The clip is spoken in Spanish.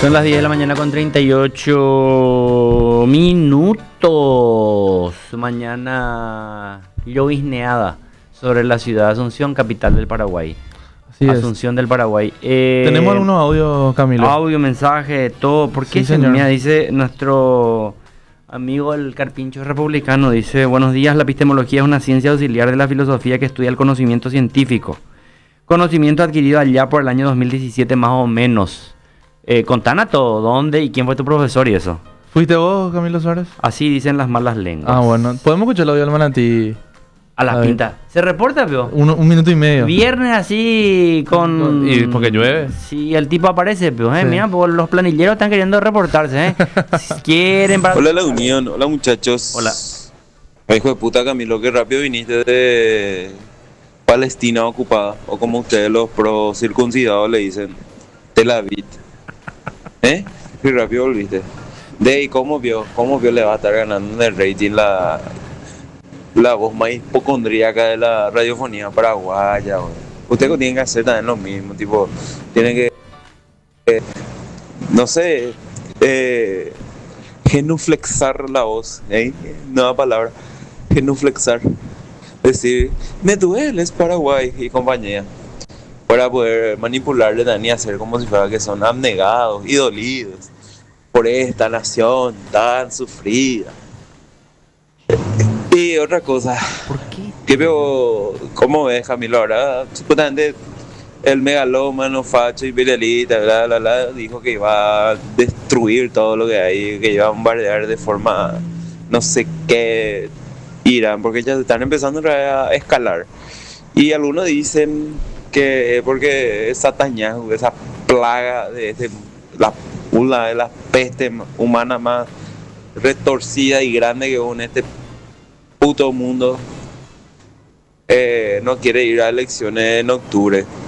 Son las 10 de la mañana con 38 minutos. Mañana llovizneada sobre la ciudad de Asunción, capital del Paraguay. Así es. Asunción del Paraguay. Tenemos algunos audios, Camilo. Audio, mensaje, todo. ¿Por qué Sí, se señor. me dice nuestro amigo el Carpincho Republicano? Dice: buenos días, la epistemología es una ciencia auxiliar de la filosofía que estudia el conocimiento científico. Conocimiento adquirido allá por el año 2017 más o menos. Contanos todo, ¿dónde y quién fue tu profesor y eso? ¿Fuiste vos, Camilo Suárez? Así dicen las malas lenguas. Ah, bueno. ¿Podemos escuchar el audio del Manatí? A la David. pinta. ¿Se reporta, peo? Un minuto y medio. Viernes así con... Y porque llueve. Sí, el tipo aparece, peo. Sí. Mira, pues, los planilleros están queriendo reportarse, Si quieren para... Hola La Unión, hola muchachos. Hola. Hijo de puta Camilo, qué rápido viniste de Palestina ocupada, o como ustedes los pro circuncidados le dicen, Tel Aviv. Qué rápido volviste. ¿Y cómo vio le va a estar ganando en el rating la voz más hipocondríaca de la radiofonía paraguaya, güey? Ustedes tienen que hacer también lo mismo, tipo, tienen que, no sé, genuflexar la voz, nueva palabra, genuflexar, decir, me dueles Paraguay y compañía, para poder manipularle también y hacer como si fuera que son abnegados y dolidos por esta nación tan sufrida. Y otra cosa, ¿Por qué? que veo, ¿cómo ves, Camilo? Ahora, supuestamente el megalómano, facho y virelita, bla, bla, bla, dijo que iba a destruir todo lo que hay, que iba a bombardear de forma, no sé qué, Irán, porque ya están empezando otra vez a escalar. Y algunos dicen que porque esa tañajo, esa plaga una de las pestes humanas más retorcida y grande que hubo en este puto mundo, no quiere ir a elecciones en octubre.